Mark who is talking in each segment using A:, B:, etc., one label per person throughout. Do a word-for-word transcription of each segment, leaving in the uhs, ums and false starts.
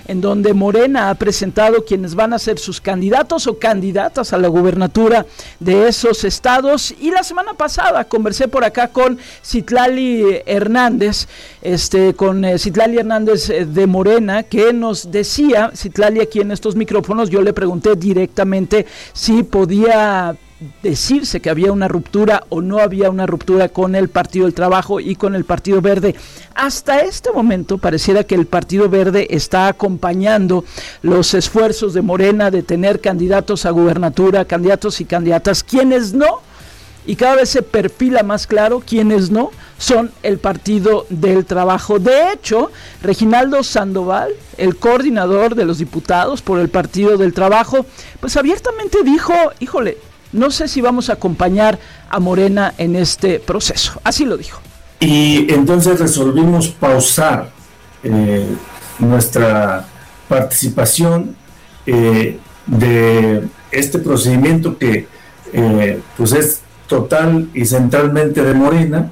A: en donde Morena ha presentado quienes van a ser sus candidatos o candidatas a la gubernatura de esos estados. Y la semana pasada conversé por acá con Citlali Hernández, este, con eh, Citlali Hernández eh, de Morena, que nos decía, Citlali aquí en estos micrófonos, yo le pregunté directamente si podía decirse que había una ruptura o no había una ruptura con el Partido del Trabajo y con el Partido Verde. Hasta este momento pareciera que el Partido Verde está acompañando los esfuerzos de Morena de tener candidatos a gubernatura, candidatos y candidatas. Quienes no, y cada vez se perfila más claro, quienes no, son el Partido del Trabajo. De hecho, Reginaldo Sandoval, el coordinador de los diputados por el Partido del Trabajo, pues abiertamente dijo, híjole, no sé si vamos a acompañar a Morena en este proceso. Así lo dijo.
B: Y entonces resolvimos pausar eh, nuestra participación eh, de este procedimiento que eh, pues es total y centralmente de Morena,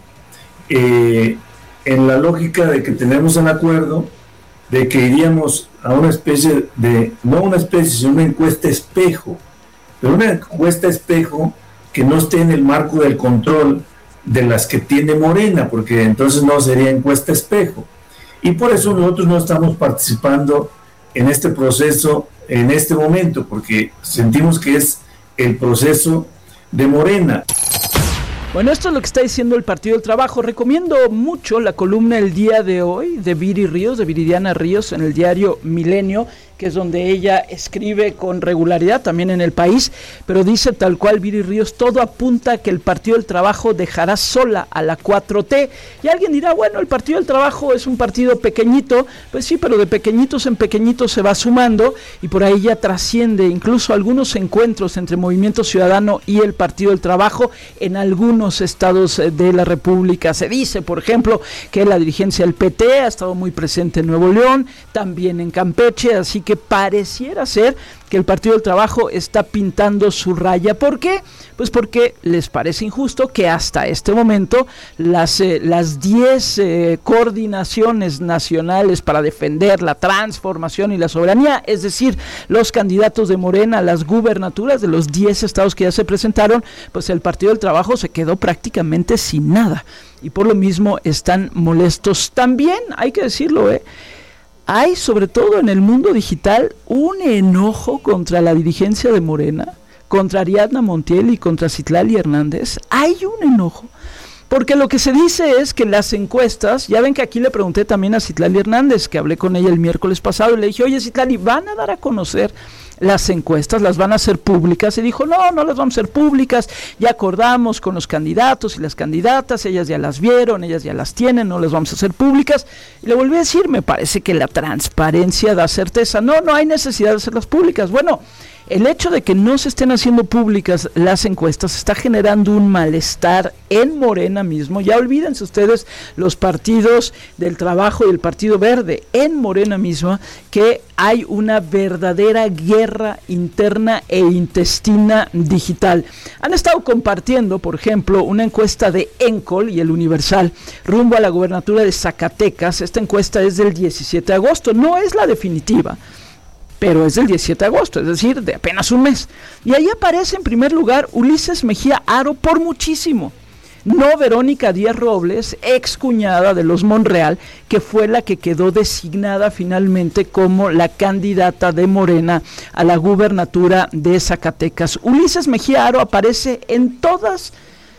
B: eh, en la lógica de que tenemos el acuerdo de que iríamos a una especie de, no una especie, sino una encuesta espejo, pero una encuesta espejo que no esté en el marco del control de las que tiene Morena, porque entonces no sería encuesta espejo. Y por eso nosotros no estamos participando en este proceso en este momento, porque sentimos que es el proceso de Morena.
A: Bueno, esto es lo que está diciendo el Partido del Trabajo. Recomiendo mucho la columna el día de hoy de Viri Ríos, de Viridiana Ríos, en el diario Milenio, que es donde ella escribe con regularidad, también en El País, pero dice tal cual Viri Ríos, todo apunta a que el Partido del Trabajo dejará sola a la cuatro T. Y alguien dirá, bueno, el Partido del Trabajo es un partido pequeñito, pues sí, pero de pequeñitos en pequeñitos se va sumando, y por ahí ya trasciende incluso algunos encuentros entre Movimiento Ciudadano y el Partido del Trabajo en algunos estados de la República. Se dice, por ejemplo, que la dirigencia del P T ha estado muy presente en Nuevo León, también en Campeche, así que pareciera ser que el Partido del Trabajo está pintando su raya. ¿Por qué? Pues porque les parece injusto que hasta este momento las eh, las diez eh, coordinaciones nacionales para defender la transformación y la soberanía, es decir, los candidatos de Morena a las gubernaturas de los diez estados que ya se presentaron, pues el Partido del Trabajo se quedó prácticamente sin nada, y por lo mismo están molestos. También hay que decirlo, eh hay, sobre todo en el mundo digital, un enojo contra la dirigencia de Morena, contra Ariadna Montiel y contra Citlali Hernández. Hay un enojo, porque lo que se dice es que las encuestas, ya ven que aquí le pregunté también a Citlali Hernández, que hablé con ella el miércoles pasado, y le dije, oye Citlali, ¿van a dar a conocer las encuestas, las van a hacer públicas? Y dijo, no, no las vamos a hacer públicas, ya acordamos con los candidatos y las candidatas, ellas ya las vieron, ellas ya las tienen, no las vamos a hacer públicas. Y le volví a decir, me parece que la transparencia da certeza, no, no hay necesidad de hacerlas públicas. Bueno, el hecho de que no se estén haciendo públicas las encuestas está generando un malestar en Morena mismo. Ya olvídense ustedes los partidos del Trabajo y el Partido Verde, en Morena misma, que hay una verdadera guerra interna e intestina digital. Han estado compartiendo, por ejemplo, una encuesta de Encol y el Universal rumbo a la gubernatura de Zacatecas. Esta encuesta es del diecisiete de agosto, no es la definitiva, pero es del diecisiete de agosto, es decir, de apenas un mes. Y ahí aparece en primer lugar Ulises Mejía Aro por muchísimo. No Verónica Díaz Robles, ex cuñada de los Monreal, que fue la que quedó designada finalmente como la candidata de Morena a la gubernatura de Zacatecas. Ulises Mejía Aro aparece en todas,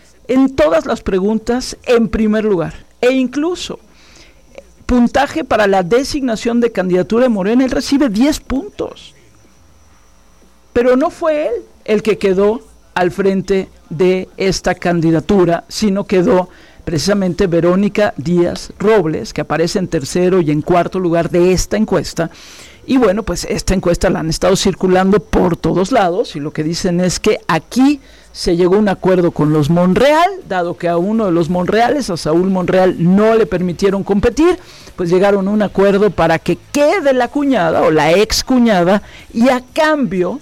A: en todas las preguntas en primer lugar. E incluso puntaje para la designación de candidatura de Morena, él recibe diez puntos. Pero no fue él el que quedó al frente de esta candidatura, sino quedó precisamente Verónica Díaz Robles, que aparece en tercero y en cuarto lugar de esta encuesta. Y bueno, pues esta encuesta la han estado circulando por todos lados, y lo que dicen es que aquí se llegó a un acuerdo con los Monreal, dado que a uno de los Monreales, a Saúl Monreal, no le permitieron competir, pues llegaron a un acuerdo para que quede la cuñada o la ex cuñada, y a cambio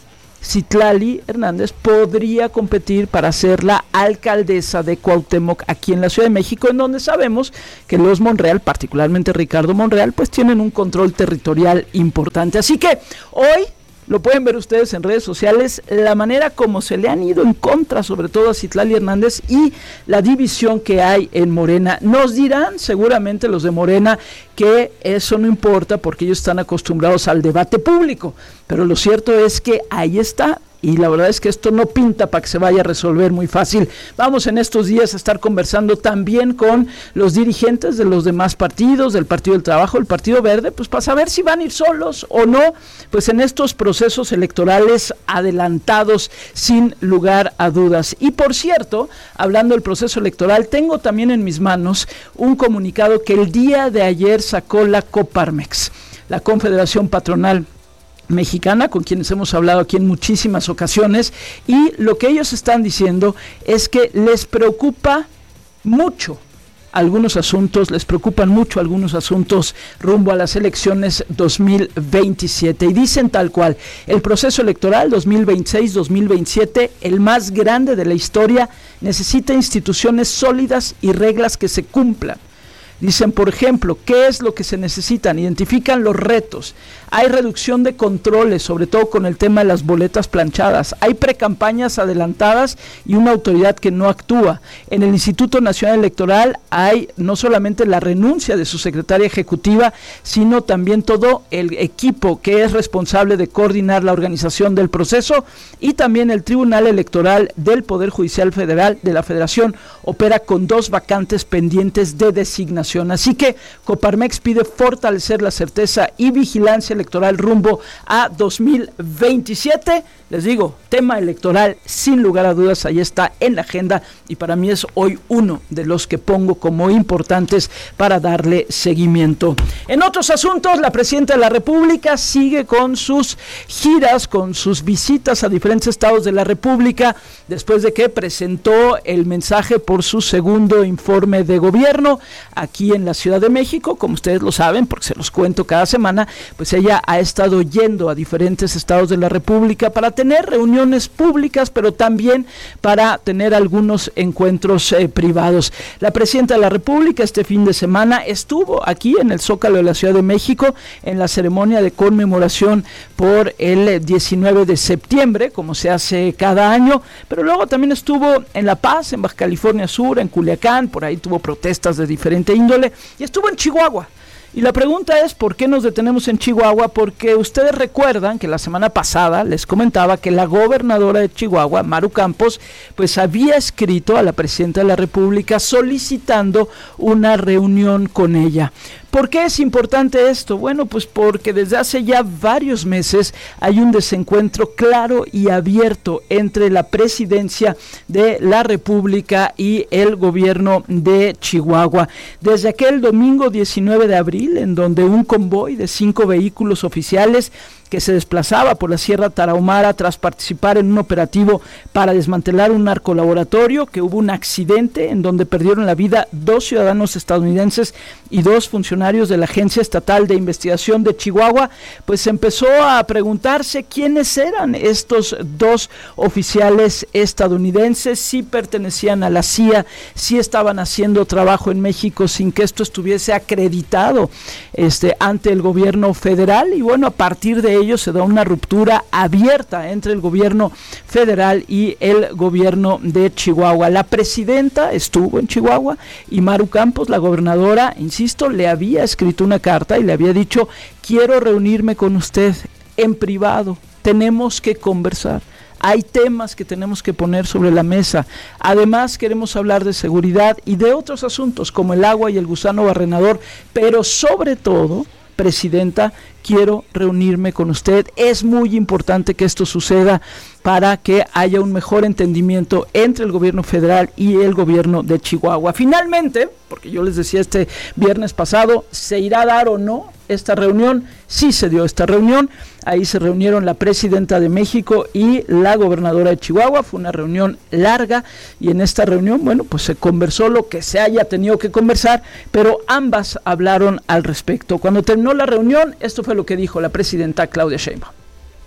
A: Citlali Hernández podría competir para ser la alcaldesa de Cuauhtémoc aquí en la Ciudad de México, en donde sabemos que los Monreal, particularmente Ricardo Monreal, pues tienen un control territorial importante. Así que hoy lo pueden ver ustedes en redes sociales, la manera como se le han ido en contra, sobre todo a Citlali Hernández, y la división que hay en Morena. Nos dirán seguramente los de Morena que eso no importa porque ellos están acostumbrados al debate público, pero lo cierto es que ahí está. Y la verdad es que esto no pinta para que se vaya a resolver muy fácil. Vamos en estos días a estar conversando también con los dirigentes de los demás partidos, del Partido del Trabajo, el Partido Verde, pues para saber si van a ir solos o no, pues en estos procesos electorales adelantados sin lugar a dudas. Y por cierto, hablando del proceso electoral, tengo también en mis manos un comunicado que el día de ayer sacó la Coparmex, la Confederación Patronal Mexicana, con quienes hemos hablado aquí en muchísimas ocasiones, y lo que ellos están diciendo es que les preocupa mucho algunos asuntos, les preocupan mucho algunos asuntos rumbo a las elecciones dos mil veintisiete, y dicen tal cual: el proceso electoral dos mil veintiséis dos mil veintisiete, el más grande de la historia, necesita instituciones sólidas y reglas que se cumplan. Dicen, por ejemplo, ¿qué es lo que se necesitan? Identifican los retos. Hay reducción de controles, sobre todo con el tema de las boletas planchadas. Hay precampañas adelantadas y una autoridad que no actúa. En el Instituto Nacional Electoral hay no solamente la renuncia de su secretaria ejecutiva, sino también todo el equipo que es responsable de coordinar la organización del proceso, y también el Tribunal Electoral del Poder Judicial Federal de la Federación opera con dos vacantes pendientes de designación. Así que Coparmex pide fortalecer la certeza y vigilancia electoral rumbo a dos mil veintisiete. Les digo, tema electoral sin lugar a dudas, ahí está en la agenda, y para mí es hoy uno de los que pongo como importantes para darle seguimiento. En otros asuntos, la presidenta de la República sigue con sus giras, con sus visitas a diferentes estados de la República, después de que presentó el mensaje por su segundo informe de gobierno aquí en la Ciudad de México. Como ustedes lo saben, porque se los cuento cada semana, pues ella ha estado yendo a diferentes estados de la República para tener reuniones públicas, pero también para tener algunos encuentros eh, privados. La presidenta de la República este fin de semana estuvo aquí en el Zócalo de la Ciudad de México en la ceremonia de conmemoración por el diecinueve de septiembre, como se hace cada año, pero luego también estuvo en La Paz, en Baja California Sur, en Culiacán, por ahí tuvo protestas de diferente índole, y estuvo en Chihuahua. Y la pregunta es, ¿por qué nos detenemos en Chihuahua? Porque ustedes recuerdan que la semana pasada les comentaba que la gobernadora de Chihuahua, Maru Campos, pues había escrito a la presidenta de la República solicitando una reunión con ella. ¿Por qué es importante esto? Bueno, pues porque desde hace ya varios meses hay un desencuentro claro y abierto entre la presidencia de la República y el gobierno de Chihuahua. Desde aquel domingo diecinueve de abril, en donde un convoy de cinco vehículos oficiales que se desplazaba por la Sierra Tarahumara tras participar en un operativo para desmantelar un narcolaboratorio, que hubo un accidente en donde perdieron la vida dos ciudadanos estadounidenses y dos funcionarios de la Agencia Estatal de Investigación de Chihuahua, pues empezó a preguntarse quiénes eran estos dos oficiales estadounidenses, si pertenecían a la C I A, si estaban haciendo trabajo en México sin que esto estuviese acreditado este, ante el gobierno federal. Y bueno, a partir de ello se da una ruptura abierta entre el gobierno federal y el gobierno de Chihuahua. La presidenta estuvo en Chihuahua y Maru Campos, la gobernadora, insisto, le había escrito una carta y le había dicho: quiero reunirme con usted en privado, tenemos que conversar. Hay temas que tenemos que poner sobre la mesa. Además, queremos hablar de seguridad y de otros asuntos como el agua y el gusano barrenador, pero sobre todo, presidenta, quiero reunirme con usted. Es muy importante que esto suceda para que haya un mejor entendimiento entre el gobierno federal y el gobierno de Chihuahua. Finalmente, porque yo les decía este viernes pasado, ¿se irá a dar o no esta reunión? Sí se dio esta reunión. Ahí se reunieron la presidenta de México y la gobernadora de Chihuahua. Fue una reunión larga y en esta reunión, bueno, pues se conversó lo que se haya tenido que conversar, pero ambas hablaron al respecto. Cuando terminó la reunión, esto fue lo que dijo la presidenta Claudia Sheinbaum.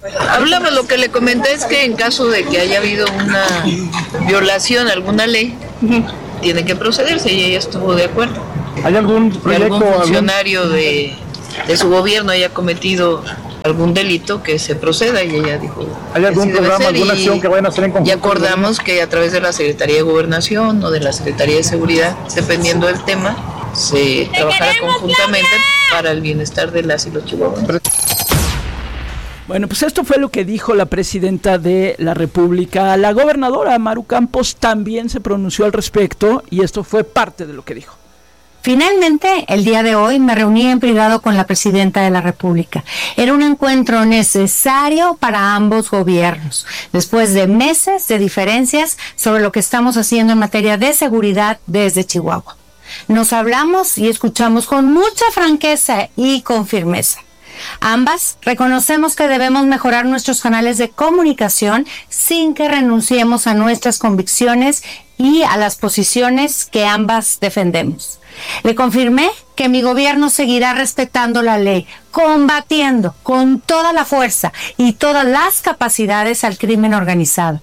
C: Hablamos, lo que le comenté es que en caso de que haya habido una violación a alguna ley, tiene que procederse y ella estuvo de acuerdo.
D: ¿Hay algún proyecto,
C: algún funcionario algún... de, de su gobierno haya cometido algún delito, que se proceda? Y ella dijo,
D: ¿hay algún programa, alguna acción que vayan a hacer en conjunto?
C: Y acordamos que a través de la Secretaría de Gobernación o de la Secretaría de Seguridad, dependiendo del tema, se trabajará conjuntamente para el bienestar de las y los chihuahuenses.
A: Bueno, pues esto fue lo que dijo la presidenta de la República. La gobernadora Maru Campos también se pronunció al respecto y esto fue parte de lo que dijo.
E: Finalmente, el día de hoy me reuní en privado con la presidenta de la República. Era un encuentro necesario para ambos gobiernos, después de meses de diferencias sobre lo que estamos haciendo en materia de seguridad desde Chihuahua. Nos hablamos y escuchamos con mucha franqueza y con firmeza. Ambas reconocemos que debemos mejorar nuestros canales de comunicación sin que renunciemos a nuestras convicciones y a las posiciones que ambas defendemos. Le confirmé que mi gobierno seguirá respetando la ley, combatiendo con toda la fuerza y todas las capacidades al crimen organizado.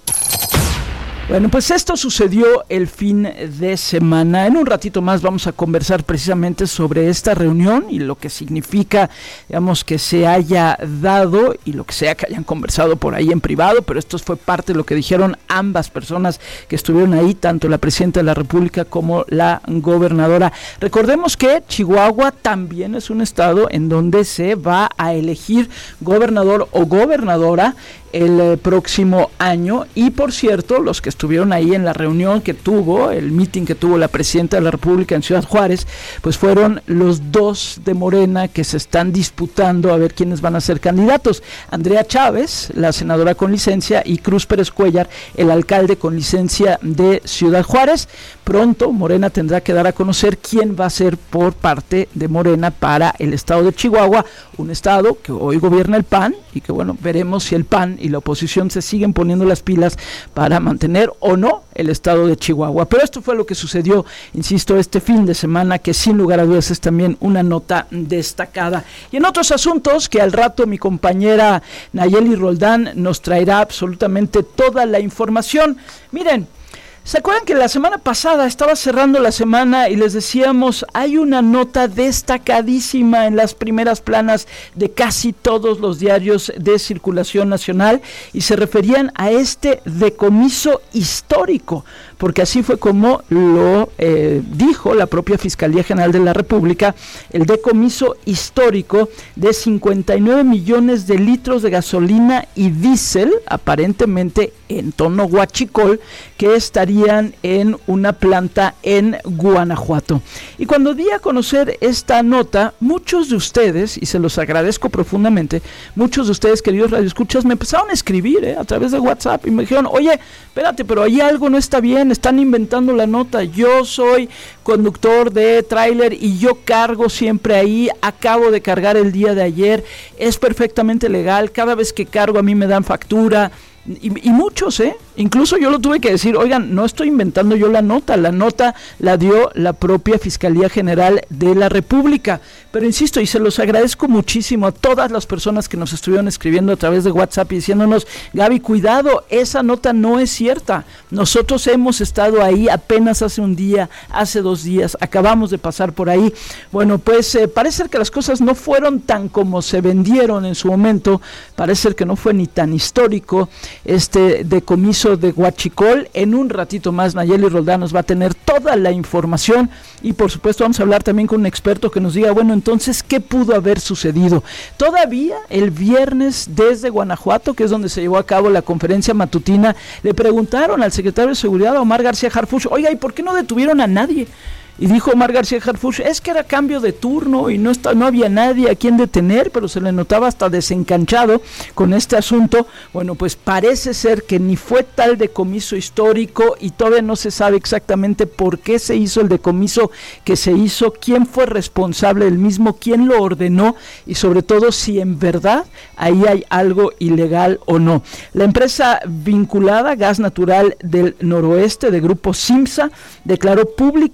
A: Bueno, pues esto sucedió el fin de semana. En un ratito más vamos a conversar precisamente sobre esta reunión y lo que significa, digamos, que se haya dado y lo que sea que hayan conversado por ahí en privado, pero esto fue parte de lo que dijeron ambas personas que estuvieron ahí, tanto la presidenta de la República como la gobernadora. Recordemos que Chihuahua también es un estado en donde se va a elegir gobernador o gobernadora el eh, próximo año, y por cierto, los que estuvieron ahí en la reunión que tuvo, el meeting que tuvo la presidenta de la República en Ciudad Juárez, pues fueron los dos de Morena que se están disputando a ver quiénes van a ser candidatos: Andrea Chávez, la senadora con licencia, y Cruz Pérez Cuellar, el alcalde con licencia de Ciudad Juárez. Pronto Morena tendrá que dar a conocer quién va a ser por parte de Morena para el estado de Chihuahua, un estado que hoy gobierna el P A N, y que bueno, veremos si el P A N y la oposición se siguen poniendo las pilas para mantener o no el estado de Chihuahua. Pero esto fue lo que sucedió, insisto, este fin de semana, que sin lugar a dudas es también una nota destacada. Y en otros asuntos que al rato mi compañera Nayeli Roldán nos traerá absolutamente toda la información. Miren, ¿se acuerdan que la semana pasada estaba cerrando la semana y les decíamos, hay una nota destacadísima en las primeras planas de casi todos los diarios de circulación nacional, y se referían a este decomiso histórico? Porque así fue como lo eh, dijo la propia Fiscalía General de la República, el decomiso histórico de cincuenta y nueve millones de litros de gasolina y diésel, aparentemente en tono huachicol, que estarían en una planta en Guanajuato. Y cuando di a conocer esta nota, muchos de ustedes, y se los agradezco profundamente, muchos de ustedes, queridos radioescuchas, me empezaron a escribir eh, a través de WhatsApp y me dijeron, oye, espérate, pero ahí algo no está bien, están inventando la nota. Yo soy conductor de tráiler y yo cargo siempre ahí, acabo de cargar el día de ayer, es perfectamente legal, cada vez que cargo a mí me dan factura. Y, y muchos, ¿eh? Incluso yo lo tuve que decir, oigan, no estoy inventando yo la nota, la nota la dio la propia Fiscalía General de la República. Pero insisto, y se los agradezco muchísimo a todas las personas que nos estuvieron escribiendo a través de WhatsApp y diciéndonos, Gaby, cuidado, esa nota no es cierta. Nosotros hemos estado ahí apenas hace un día, hace dos días, acabamos de pasar por ahí. Bueno, pues eh, parece ser que las cosas no fueron tan como se vendieron en su momento, parece ser que no fue ni tan histórico este decomiso de huachicol. En un ratito más Nayeli Roldán nos va a tener toda la información y por supuesto vamos a hablar también con un experto que nos diga, bueno, entonces, ¿qué pudo haber sucedido? Todavía el viernes desde Guanajuato, que es donde se llevó a cabo la conferencia matutina, le preguntaron al secretario de Seguridad, Omar García Harfuch, oiga, ¿y por qué no detuvieron a nadie? Y dijo Omar García Harfuch, es que era cambio de turno y no está, no había nadie a quien detener, pero se le notaba hasta desencanchado con este asunto. Bueno, pues parece ser que ni fue tal decomiso histórico y todavía no se sabe exactamente por qué se hizo el decomiso que se hizo, quién fue responsable del mismo, quién lo ordenó y sobre todo si en verdad ahí hay algo ilegal o no. La empresa vinculada, Gas Natural del Noroeste de Grupo Simsa, declaró públicamente,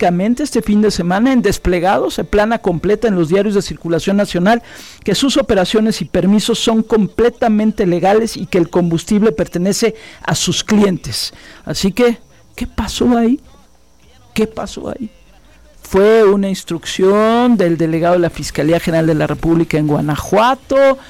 A: este fin de semana en desplegados, se plana completa en los diarios de circulación nacional que sus operaciones y permisos son completamente legales y que el combustible pertenece a sus clientes. Así que, ¿qué pasó ahí? ¿Qué pasó ahí? Fue una instrucción del delegado de la Fiscalía General de la República en Guanajuato.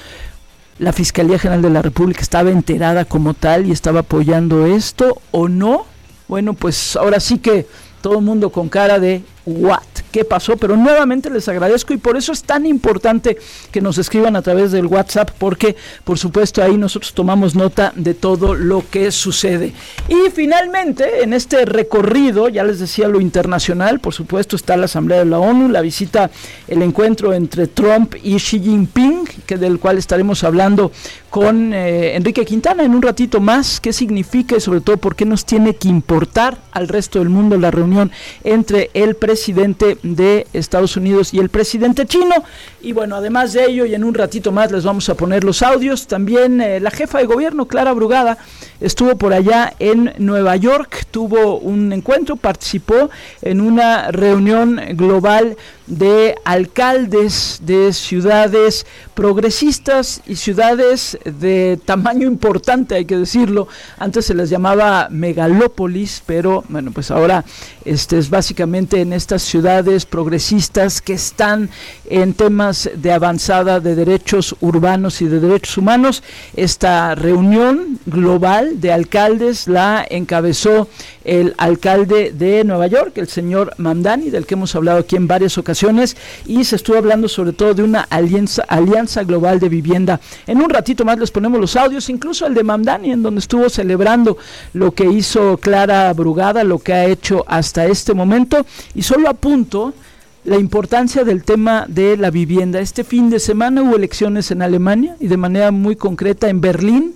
A: La Fiscalía General de la República estaba enterada como tal y estaba apoyando esto, ¿o no? Bueno, pues ahora sí que todo el mundo con cara de ¿what? ¿Qué pasó? Pero nuevamente les agradezco y por eso es tan importante que nos escriban a través del WhatsApp, porque por supuesto ahí nosotros tomamos nota de todo lo que sucede. Y finalmente, en este recorrido, ya les decía lo internacional, por supuesto está la Asamblea de la ONU, la visita, el encuentro entre Trump y Xi Jinping, que del cual estaremos hablando con eh, Enrique Quintana en un ratito más, qué significa y sobre todo por qué nos tiene que importar al resto del mundo la reunión entre el presidente de Estados Unidos y el presidente chino. Y bueno, además de ello, y en un ratito más les vamos a poner los audios, también eh, la jefa de gobierno, Clara Brugada, estuvo por allá en Nueva York, tuvo un encuentro, participó en una reunión global de alcaldes de ciudades progresistas y ciudades de tamaño importante, hay que decirlo. Antes se les llamaba megalópolis, pero bueno, pues ahora este es básicamente en estas ciudades progresistas que están en temas de avanzada de derechos urbanos y de derechos humanos. Esta reunión global de alcaldes la encabezó el alcalde de Nueva York, el señor Mamdani, del que hemos hablado aquí en varias ocasiones, y se estuvo hablando sobre todo de una alianza, alianza global de vivienda. En un ratito más les ponemos los audios, incluso el de Mamdani, en donde estuvo celebrando lo que hizo Clara Brugada, lo que ha hecho hasta este momento, y solo apunto la importancia del tema de la vivienda. Este fin de semana hubo elecciones en Alemania y de manera muy concreta en Berlín,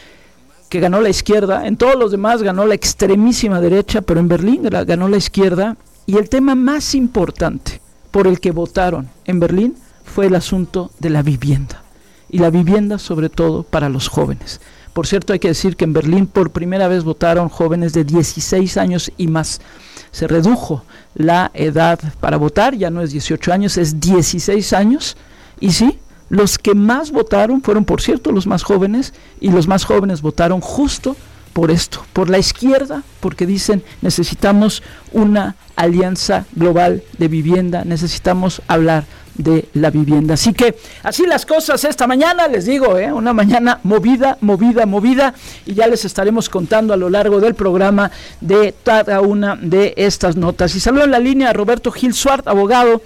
A: que ganó la izquierda. En todos los demás ganó la extremísima derecha, pero en Berlín ganó la izquierda, y el tema más importante por el que votaron en Berlín fue el asunto de la vivienda, y la vivienda sobre todo para los jóvenes. Por cierto, hay que decir que en Berlín por primera vez votaron jóvenes de dieciséis años y más. Se redujo la edad para votar, ya no es dieciocho años, es dieciséis años, y sí, los que más votaron fueron, por cierto, los más jóvenes, y los más jóvenes votaron justo por esto, por la izquierda, porque dicen necesitamos una alianza global de vivienda, necesitamos hablar de la vivienda. Así que así las cosas esta mañana, les digo, ¿eh? una mañana movida, movida, movida, y ya les estaremos contando a lo largo del programa de cada una de estas notas. Y saludo en la línea a Roberto Gil Suart, abogado.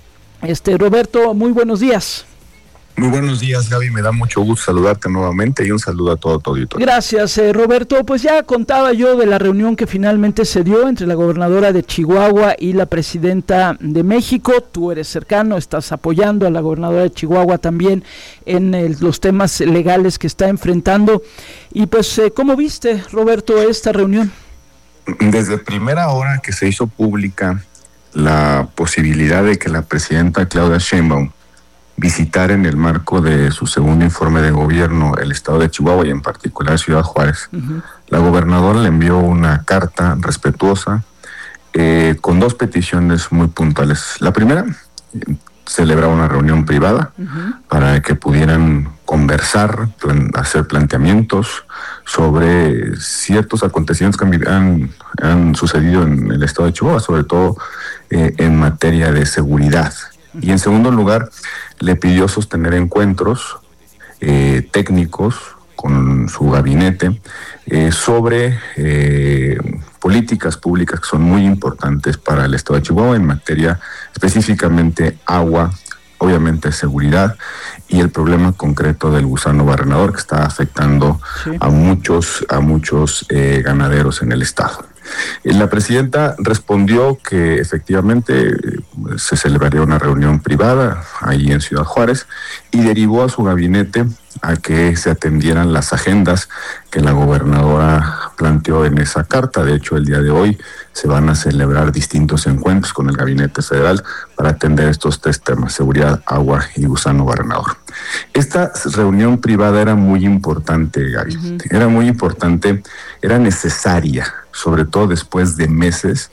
A: Este Roberto, muy buenos días.
F: Muy buenos días, Gaby, me da mucho gusto saludarte nuevamente y un saludo a todo tu auditorio.
A: Gracias, eh, Roberto. Pues ya contaba yo de la reunión que finalmente se dio entre la gobernadora de Chihuahua y la presidenta de México. Tú eres cercano, estás apoyando a la gobernadora de Chihuahua también en el, los temas legales que está enfrentando. Y pues, eh, ¿cómo viste, Roberto, esta reunión?
F: Desde primera hora que se hizo pública la posibilidad de que la presidenta Claudia Sheinbaum visitar en el marco de su segundo informe de gobierno el estado de Chihuahua y en particular Ciudad Juárez, uh-huh. la gobernadora le envió una carta respetuosa eh, con dos peticiones muy puntuales. La primera, celebrar una reunión privada uh-huh. para que pudieran conversar, plan, hacer planteamientos sobre ciertos acontecimientos que han, han sucedido en el estado de Chihuahua, sobre todo eh, en materia de seguridad. Y en segundo lugar, le pidió sostener encuentros eh, técnicos con su gabinete eh, sobre eh, políticas públicas que son muy importantes para el estado de Chihuahua en materia específicamente agua, obviamente seguridad y el problema concreto del gusano barrenador que está afectando sí. a muchos, a muchos eh, ganaderos en el estado. La presidenta respondió que efectivamente se celebraría una reunión privada ahí en Ciudad Juárez y derivó a su gabinete a que se atendieran las agendas que la gobernadora planteó en esa carta. De hecho, el día de hoy se van a celebrar distintos encuentros con el gabinete federal para atender estos tres temas: seguridad, agua y gusano barrenador. Esta reunión privada era muy importante, Gaby. Uh-huh. Era muy importante, era necesaria, sobre todo después de meses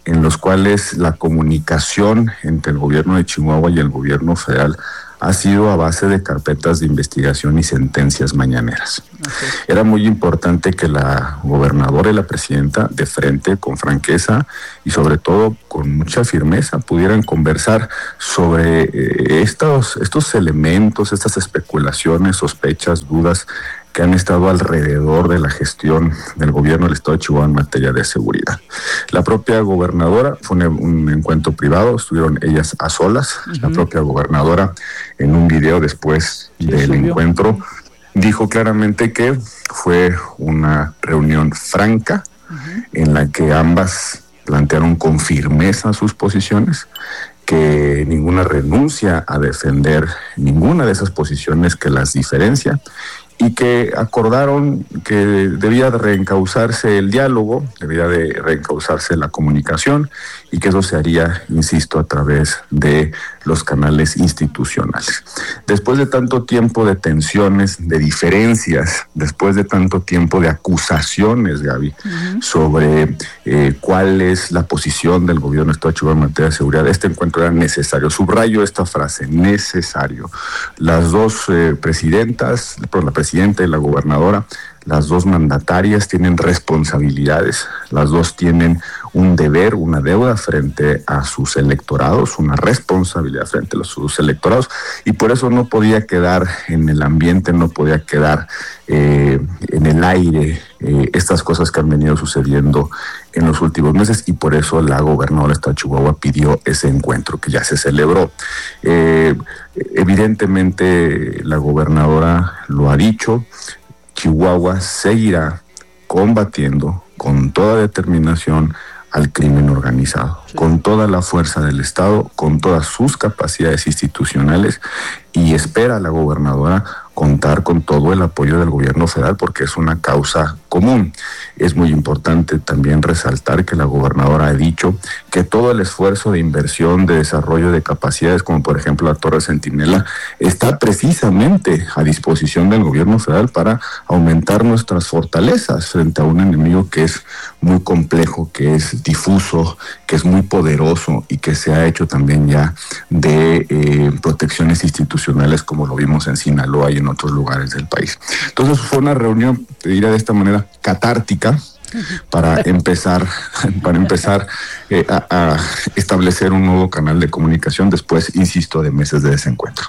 F: en los cuales la comunicación entre el gobierno de Chihuahua y el gobierno federal ha sido a base de carpetas de investigación y sentencias mañaneras. Okay. Era muy importante que la gobernadora y la presidenta, de frente, con franqueza y sobre todo con mucha firmeza, pudieran conversar sobre eh, estos, estos elementos, estas especulaciones, sospechas, dudas que han estado alrededor de la gestión del gobierno del estado de Chihuahua en materia de seguridad. La propia gobernadora, fue un, un encuentro privado, estuvieron ellas a solas. Uh-huh. La propia gobernadora, en un video después sí, del subió. encuentro, dijo claramente que fue una reunión franca, uh-huh, en la que ambas plantearon con firmeza sus posiciones, que ninguna renuncia a defender ninguna de esas posiciones que las diferencia, y que acordaron que debía de reencauzarse el diálogo, debía de reencauzarse la comunicación, y que eso se haría, insisto, a través de los canales institucionales. Después de tanto tiempo de tensiones, de diferencias, después de tanto tiempo de acusaciones, Gaby, uh-huh, sobre eh, cuál es la posición del gobierno del estado de Chihuahua en materia de seguridad, este encuentro era necesario. Subrayo esta frase, necesario. Las dos eh, presidentas, por la presidenta y la gobernadora, las dos mandatarias tienen responsabilidades, las dos tienen un deber, una deuda frente a sus electorados, una responsabilidad frente a sus electorados, y por eso no podía quedar en el ambiente, no podía quedar eh, en el aire eh, estas cosas que han venido sucediendo en los últimos meses, y por eso la gobernadora del estado de Chihuahua pidió ese encuentro que ya se celebró. Eh, evidentemente la gobernadora lo ha dicho, Chihuahua seguirá combatiendo con toda determinación al crimen organizado, sí, con toda la fuerza del Estado, con todas sus capacidades institucionales, y espera la gobernadora contar con todo el apoyo del gobierno federal porque es una causa común. Es muy importante también resaltar que la gobernadora ha dicho que todo el esfuerzo de inversión, de desarrollo de capacidades, como por ejemplo la Torre Centinela, está precisamente a disposición del gobierno federal para aumentar nuestras fortalezas frente a un enemigo que es muy complejo, que es difuso, que es muy poderoso y que se ha hecho también ya de eh, protecciones institucionales, como lo vimos en Sinaloa y en otros lugares del país. Entonces fue una reunión, te diré de esta manera, catártica, para empezar, para empezar eh, a, a establecer un nuevo canal de comunicación después, insisto, de meses de desencuentro.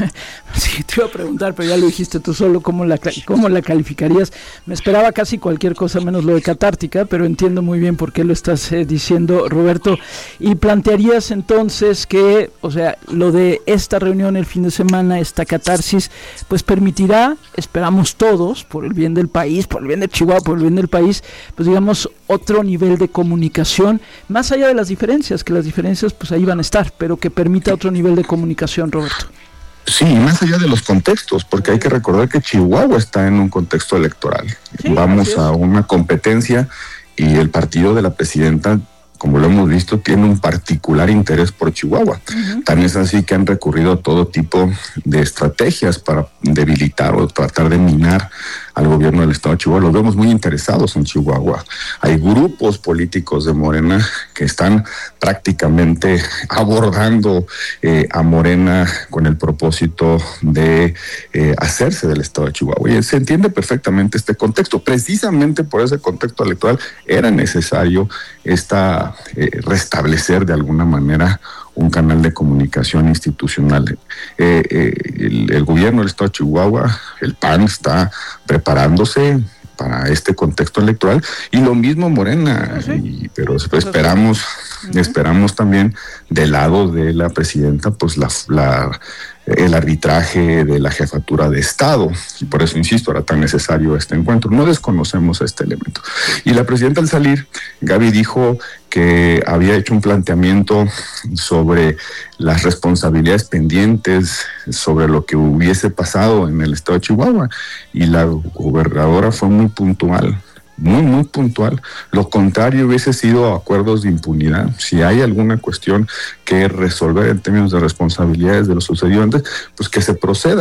A: Sí, te iba a preguntar, pero ya lo dijiste tú solo, ¿cómo la, cómo la calificarías? Me esperaba casi cualquier cosa menos lo de catártica, pero entiendo muy bien por qué lo estás eh, diciendo, Roberto. Y plantearías entonces que, o sea, lo de esta reunión el fin de semana, esta catarsis, pues permitirá, esperamos todos, por el bien del país, por el bien de Chihuahua, por el bien del país, pues digamos, otro nivel de comunicación, más allá de las diferencias, que las diferencias pues ahí van a estar, pero que permita otro nivel de comunicación, Roberto.
F: Sí, más allá de los contextos, porque hay que recordar que Chihuahua está en un contexto electoral. Sí, vamos a una competencia y el partido de la presidenta, como lo hemos visto, tiene un particular interés por Chihuahua. Uh-huh. Tan es así que han recurrido a todo tipo de estrategias para debilitar o tratar de minar al gobierno del estado de Chihuahua. Los vemos muy interesados en Chihuahua. Hay grupos políticos de Morena que están prácticamente abordando eh, a Morena con el propósito de eh, hacerse del estado de Chihuahua. Y se entiende perfectamente este contexto. Precisamente por ese contexto electoral era necesario esta eh, restablecer de alguna manera un canal de comunicación institucional. Eh, eh, el, el gobierno del estado de Chihuahua, el P A N, está preparándose para este contexto electoral, y lo mismo Morena, ¿sí? y, pero esperamos, uh-huh. esperamos también del lado de la presidenta, pues la, la el arbitraje de la jefatura de Estado, y por eso insisto, era tan necesario este encuentro. No desconocemos este elemento. Y la presidenta al salir, Gaby, dijo que había hecho un planteamiento sobre las responsabilidades pendientes, sobre lo que hubiese pasado en el estado de Chihuahua, y la gobernadora fue muy puntual. Muy, muy puntual. Lo contrario hubiese sido acuerdos de impunidad. Si hay alguna cuestión que resolver en términos de responsabilidades de lo sucedido antes, pues que se proceda.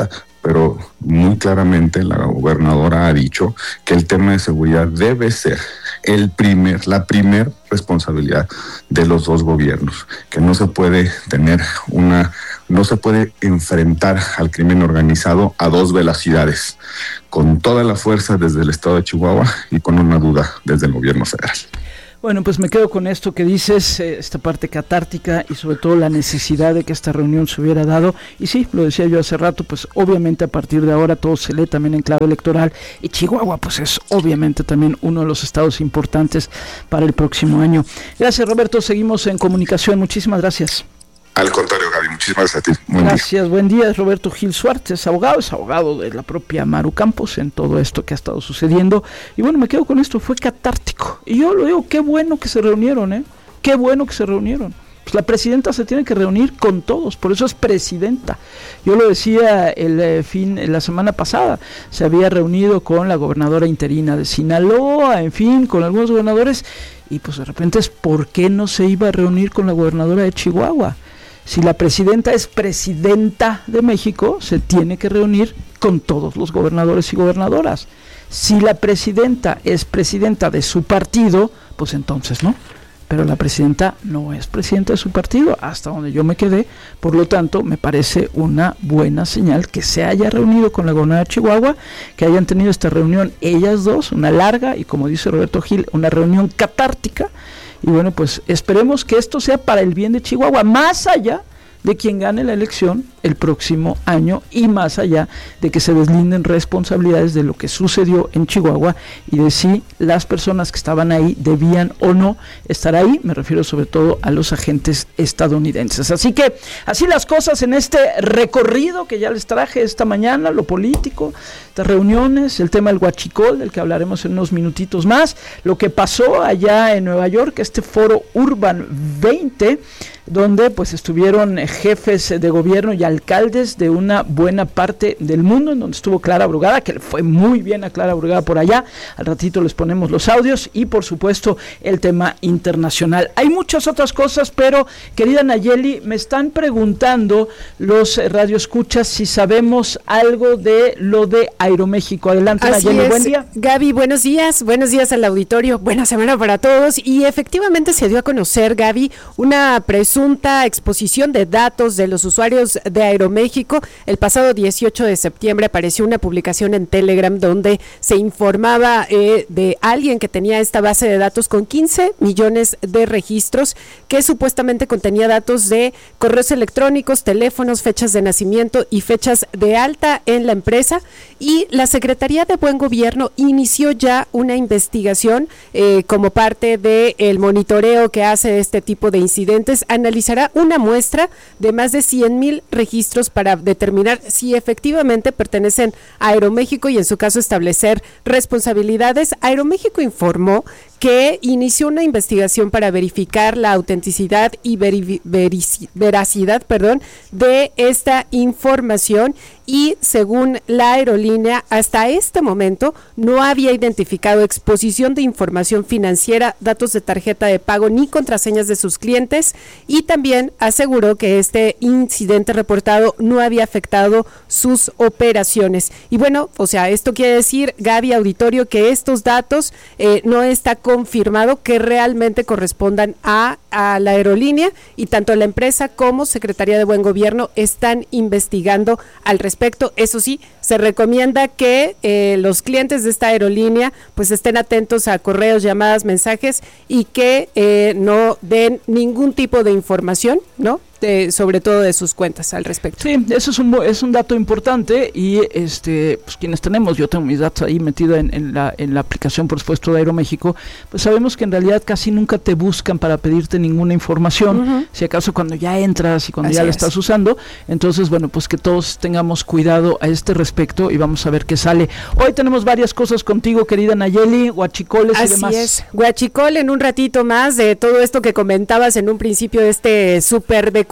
F: pero muy claramente la gobernadora ha dicho que el tema de seguridad debe ser el primer, la primer responsabilidad de los dos gobiernos, que no se puede tener una, no se puede enfrentar al crimen organizado a dos velocidades, con toda la fuerza desde el estado de Chihuahua y con una duda desde el gobierno federal.
A: Bueno, pues me quedo con esto que dices, eh, esta parte catártica y sobre todo la necesidad de que esta reunión se hubiera dado. Y sí, lo decía yo hace rato, pues obviamente a partir de ahora todo se lee también en clave electoral. Y Chihuahua pues es obviamente también uno de los estados importantes para el próximo año. Gracias, Roberto, seguimos en comunicación. Muchísimas gracias.
F: Al contrario, Gaby, muchísimas gracias a ti.
A: Buen Gracias, día. Buen día. Es Roberto Gil Suárez, es abogado, es abogado de la propia Maru Campos en todo esto que ha estado sucediendo. Y bueno, me quedo con esto, fue catártico. Y yo lo digo, qué bueno que se reunieron, ¿eh? Qué bueno que se reunieron. Pues la presidenta se tiene que reunir con todos, por eso es presidenta. Yo lo decía el eh, fin, la semana pasada, se había reunido con la gobernadora interina de Sinaloa, en fin, con algunos gobernadores, y pues de repente es, ¿por qué no se iba a reunir con la gobernadora de Chihuahua? Si la presidenta es presidenta de México, se tiene que reunir con todos los gobernadores y gobernadoras. Si la presidenta es presidenta de su partido, pues entonces no. Pero la presidenta no es presidenta de su partido, hasta donde yo me quedé. Por lo tanto, me parece una buena señal que se haya reunido con la gobernadora de Chihuahua, que hayan tenido esta reunión ellas dos, una larga y, como dice Roberto Gil, una reunión catártica. Y bueno, pues esperemos que esto sea para el bien de Chihuahua, más allá de quien gane la elección el próximo año y más allá de que se deslinden responsabilidades de lo que sucedió en Chihuahua y de si las personas que estaban ahí debían o no estar ahí. Me refiero sobre todo a los agentes estadounidenses. Así que así las cosas en este recorrido que ya les traje esta mañana, lo político, estas reuniones, el tema del huachicol, del que hablaremos en unos minutitos más, lo que pasó allá en Nueva York, este foro Urban veinte, donde pues estuvieron jefes de gobierno y alcaldes de una buena parte del mundo, en donde estuvo Clara Brugada, que le fue muy bien a Clara Brugada por allá. Al ratito les ponemos los audios y por supuesto el tema internacional. Hay muchas otras cosas, pero querida Nayeli, me están preguntando los radioescuchas si sabemos algo de lo de Aeroméxico. Adelante,
G: Así
A: Nayeli,
G: es.
A: buen día.
G: Gaby, buenos días, buenos días al auditorio, buena semana para todos. Y efectivamente se dio a conocer, Gaby, una presunta exposición de datos de los usuarios de Aeroméxico. El pasado dieciocho de septiembre apareció una publicación en Telegram donde se informaba eh, de alguien que tenía esta base de datos con quince millones de registros, que supuestamente contenía datos de correos electrónicos, teléfonos, fechas de nacimiento y fechas de alta en la empresa. Y la Secretaría de Buen Gobierno inició ya una investigación eh, como parte del monitoreo que hace este tipo de incidentes. Analizará una muestra de más de cien mil registros para determinar si efectivamente pertenecen a Aeroméxico y en su caso establecer responsabilidades. Aeroméxico informó que inició una investigación para verificar la autenticidad y veri- veri- veracidad, perdón, de esta información, y según la aerolínea, hasta este momento no había identificado exposición de información financiera, datos de tarjeta de pago ni contraseñas de sus clientes, y también aseguró que este incidente reportado no había afectado sus operaciones. Y bueno, o sea, esto quiere decir, Gaby, auditorio, que estos datos eh, no está confirmado que realmente correspondan a, a la aerolínea, y tanto la empresa como Secretaría de Buen Gobierno están investigando al respecto. Eso sí, se recomienda que eh, los clientes de esta aerolínea pues estén atentos a correos, llamadas, mensajes y que eh, no den ningún tipo de información, ¿no? De, sobre todo de sus cuentas al respecto.
A: Sí, eso es un es un dato importante y este pues quienes tenemos, yo tengo mis datos ahí metidos en, en la en la aplicación, por supuesto, de Aeroméxico, pues sabemos que en realidad casi nunca te buscan para pedirte ninguna información, uh-huh. si acaso cuando ya entras y cuando Así ya la es. estás usando. Entonces, bueno, pues que todos tengamos cuidado a este respecto y vamos a ver qué sale. Hoy tenemos varias cosas contigo, querida Nayeli, huachicoles
G: Así
A: y demás.
G: Así es, huachicol en un ratito más de todo esto que comentabas en un principio de este súper de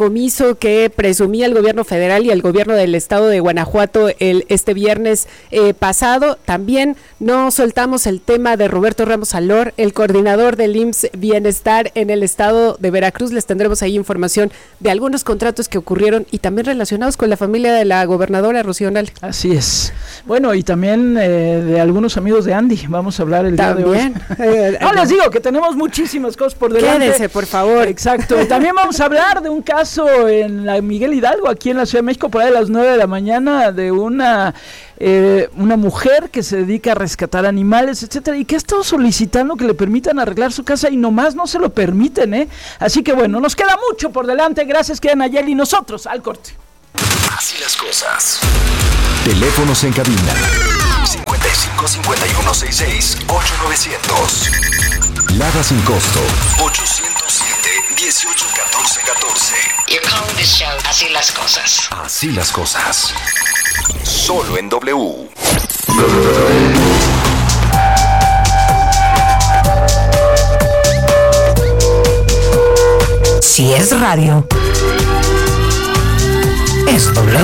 G: fideicomiso que presumía el gobierno federal y el gobierno del estado de Guanajuato el este viernes eh, pasado. También no soltamos el tema de Roberto Ramos Alor, el coordinador del I M S S Bienestar en el estado de Veracruz. Les tendremos ahí información de algunos contratos que ocurrieron y también relacionados con la familia de la gobernadora Rocío Nale.
A: Así es. Bueno, y también eh, de algunos amigos de Andy. Vamos a hablar el
G: ¿También?
A: día de hoy. No, les digo que tenemos muchísimas cosas por delante.
G: Quédense, por favor.
A: Exacto. Y también vamos a hablar de un caso en la Miguel Hidalgo, aquí en la Ciudad de México, por ahí a las nueve de la mañana, de una eh, una mujer que se dedica a rescatar animales, etcétera, y que ha estado solicitando que le permitan arreglar su casa y nomás no se lo permiten, ¿eh? Así que bueno, nos queda mucho por delante. Gracias, quedan Nayeli, y nosotros al corte.
H: Así las cosas. Teléfonos en cabina cincuenta y cinco, cincuenta y uno, sesenta y seis, ocho novecientos. Lada sin costo ochocientos siete, dieciocho, catorce, catorce.
I: You're calling this show Así las cosas.
H: Así las cosas. Solo en W.
J: Si es radio, es W.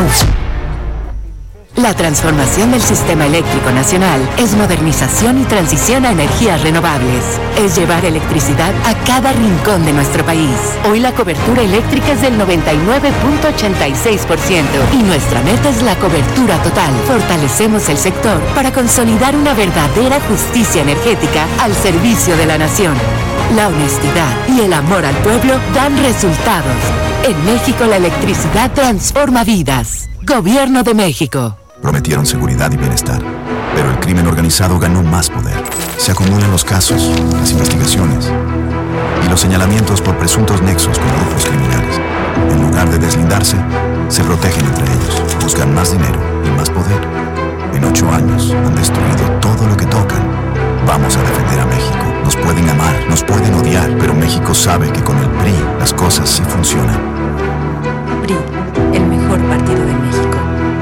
K: La transformación del sistema eléctrico nacional es modernización y transición a energías renovables. Es llevar electricidad a cada rincón de nuestro país. Hoy la cobertura eléctrica es del noventa y nueve punto ochenta y seis por ciento y nuestra meta es la cobertura total. Fortalecemos el sector para consolidar una verdadera justicia energética al servicio de la nación. La honestidad y el amor al pueblo dan resultados. En México la electricidad transforma vidas. Gobierno de México.
L: Prometieron seguridad y bienestar, pero el crimen organizado ganó más poder. Se acumulan los casos, las investigaciones y los señalamientos por presuntos nexos con grupos criminales. En lugar de deslindarse, se protegen entre ellos, buscan más dinero y más poder. En ocho años han destruido todo lo que tocan. Vamos a defender a México. Nos pueden amar, nos pueden odiar, pero México sabe que con el P R I las cosas sí funcionan.
M: P R I, el mejor partido de México.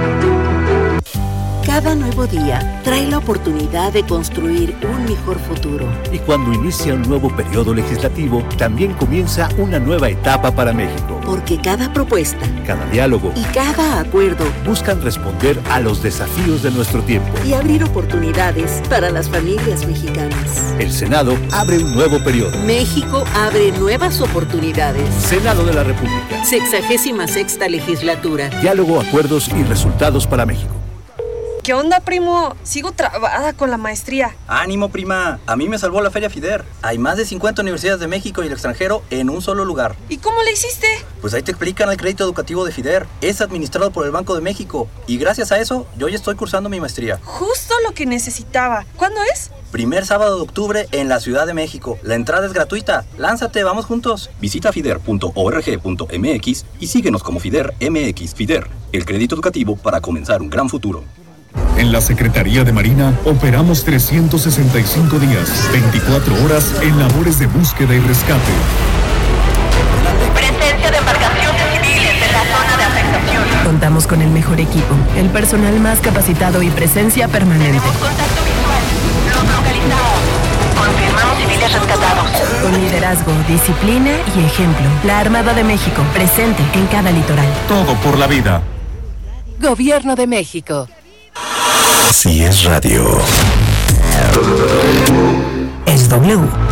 M: Cada nuevo día trae la oportunidad de construir un mejor futuro.
N: Y cuando inicia un nuevo periodo legislativo, también comienza una nueva etapa para México.
M: Porque cada propuesta,
N: cada diálogo
M: y cada acuerdo
N: buscan responder a los desafíos de nuestro tiempo
M: y abrir oportunidades para las familias mexicanas.
N: El Senado abre un nuevo periodo.
M: México abre nuevas oportunidades.
N: Senado de la República.
M: Sexagésima sexta legislatura.
N: Diálogo, acuerdos y resultados para México.
O: ¿Qué onda, primo? Sigo trabada con la maestría.
P: ¡Ánimo, prima! A mí me salvó la Feria FIDER. Hay más de cincuenta universidades de México y el extranjero en un solo lugar.
O: ¿Y cómo le hiciste?
P: Pues ahí te explican el crédito educativo de FIDER. Es administrado por el Banco de México. Y gracias a eso, yo ya estoy cursando mi maestría.
O: Justo lo que necesitaba. ¿Cuándo es?
P: Primer sábado de octubre en la Ciudad de México. La entrada es gratuita. Lánzate, vamos juntos.
Q: Visita fider punto org punto m x y síguenos como FIDER M X. FIDER, el crédito educativo para comenzar un gran futuro.
R: En la Secretaría de Marina operamos trescientos sesenta y cinco días, veinticuatro horas en labores de búsqueda y rescate.
S: Presencia de embarcaciones civiles en la zona de afectación.
T: Contamos con el mejor equipo, el personal más capacitado y presencia permanente.
S: Tenemos contacto visual. Los localizamos. Confirmamos civiles rescatados.
T: Con liderazgo, disciplina y ejemplo. La Armada de México, presente en cada litoral.
R: Todo por la vida.
K: Gobierno de México.
H: Si es radio,
J: es W.